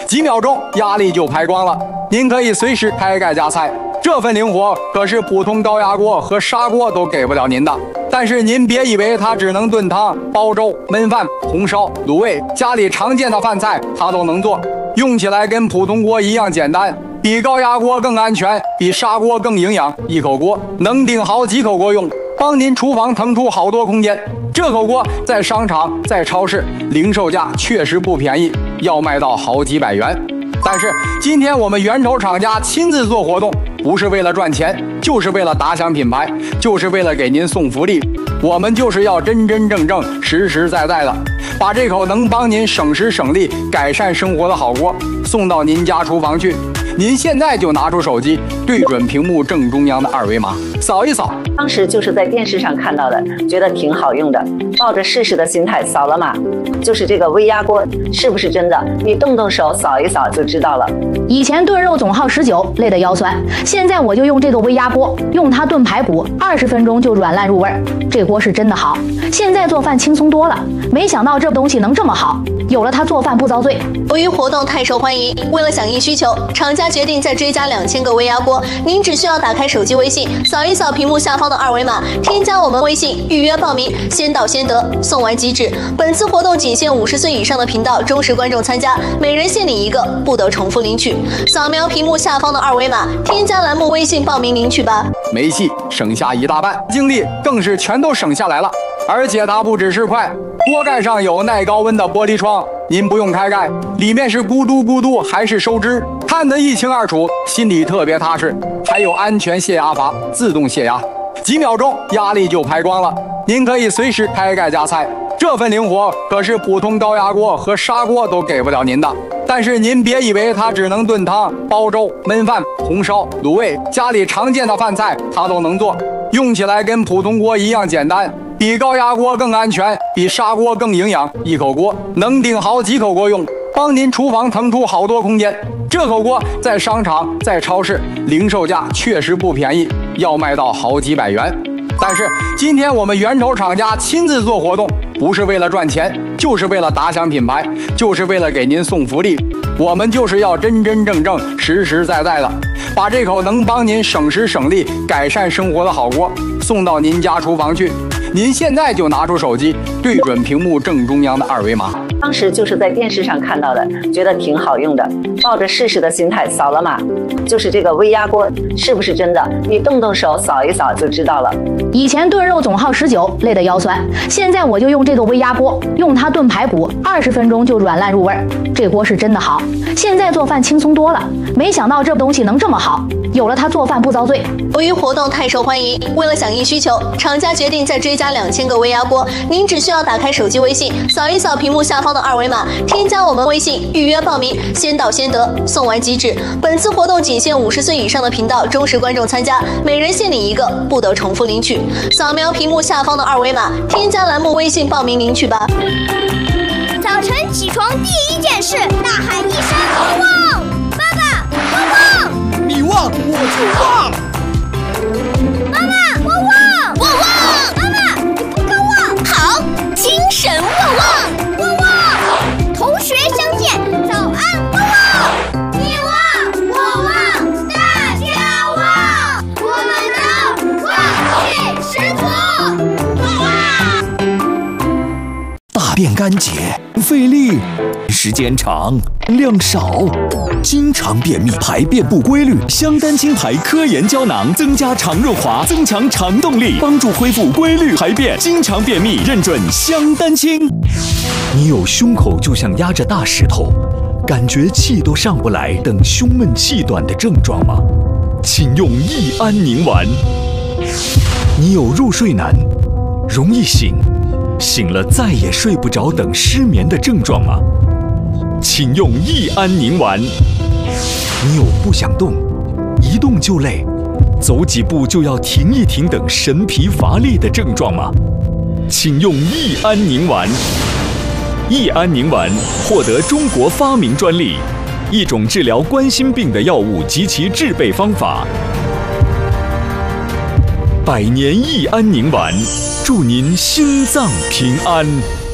几秒钟压力就排光了。您可以随时开盖加菜，这份灵活可是普通高压锅和砂锅都给不了您的。但是您别以为它只能炖汤、煲粥、焖饭、红烧、卤味，家里常见的饭菜它都能做，用起来跟普通锅一样简单，比高压锅更安全，比砂锅更营养。一口锅能顶好几口锅用，帮您厨房腾出好多空间。这口锅在商场、在超市零售价确实不便宜，要卖到好几百元。但是今天我们源头厂家亲自做活动，不是为了赚钱，就是为了打响品牌，就是为了给您送福利。我们就是要真真正正、实实在在的把这口能帮您省时省力、改善生活的好锅送到您家厨房去。您现在就拿出手机，对准屏幕正中央的二维码，扫一扫。 当时就是在电视上看到的，觉得挺好用的，抱着试试的心态扫了码。就是这个微压锅是不是真的？你动动手扫一扫就知道了。 以前炖肉总耗19，累得腰酸。现在我就用这个微压锅，用它炖排骨，20分钟就软烂入味儿。这锅是真的好，现在做饭轻松多了。没想到这东西能这么好，有了它做饭不遭罪。 由于活动太受欢迎，为了响应需求，厂家决定再追加2000个微压锅。您只需要打开手机微信，扫一扫屏幕下方的二维码，添加我们微信预约报名，先到先得，送完即止。本次活动仅限50岁以上的频道忠实观众参加，每人限领1个，不得重复领取。扫描屏幕下方的二维码，添加栏目微信报名领取吧。 煤气省下一大半，精力更是全都省下来了。而且它不只是快，锅盖上有耐高温的玻璃窗，您不用开盖，里面是咕嘟咕嘟还是收汁，看得一清二楚，心里特别踏实。还有安全泄压阀，自动泄压，几秒钟压力就排光了。您可以随时开盖加菜，这份灵活可是普通高压锅和砂锅都给不了您的。但是您别以为它只能炖汤、煲粥、焖饭、红烧、卤味，家里常见的饭菜它都能做，用起来跟普通锅一样简单，比高压锅更安全，比砂锅更营养。一口锅能顶好几口锅用，帮您厨房腾出好多空间。这口锅在商场、在超市零售价确实不便宜，要卖到好几百元。但是今天我们源头厂家亲自做活动，不是为了赚钱，就是为了打响品牌，就是为了给您送福利。我们就是要真真正正、实实在在的把这口能帮您省时省力、改善生活的好锅送到您家厨房去。您现在就拿出手机，对准屏幕正中央的二维码。 当时就是在电视上看到的，觉得挺好用的，抱着试试的心态扫了码。就是这个微压锅是不是真的？你动动手扫一扫就知道了。 以前炖肉总耗19，累得腰酸。现在我就用这个微压锅，用它炖排骨，20分钟就软烂入味儿。这锅是真的好，现在做饭轻松多了。没想到这东西能这么好，有了它做饭不遭罪。 由于活动太受欢迎，为了响应需求，厂家决定再追加2000个微压锅。您只需要打开手机微信，扫一扫屏幕下方的二维码，添加我们微信预约报名，先到先得，送完即止。本次活动仅限50岁以上的频道忠实观众参加，每人限领1个，不得重复领取。扫描屏幕下方的二维码，添加栏目微信报名领取吧。 早晨起床第一件事，大喊一声汪汪！爸爸，汪汪！ 你汪我就汪。 妈妈，汪汪！汪汪！妈妈，你不够汪！好，精神旺旺！汪汪！同学相见，早安，汪汪！你旺，我旺，大家旺！我们都旺气十足！汪汪！ 大便干结，费力，时间长，量少，经常便秘，排便不规律。香丹清排科研胶囊增加肠润滑，增强肠动力，帮助恢复规律排便。经常便秘，认准香丹清。你有胸口就像压着大石头，感觉气都上不来等胸闷气短的症状吗？请用益安宁丸。你有入睡难，容易醒，醒了再也睡不着等失眠的症状吗？请用益安宁丸。你有不想动，一动就累，走几步就要停一停等神疲乏力的症状吗？请用益安宁丸。益安宁丸获得中国发明专利，一种治疗冠心病的药物及其制备方法。百年益安宁丸，祝您心脏平安。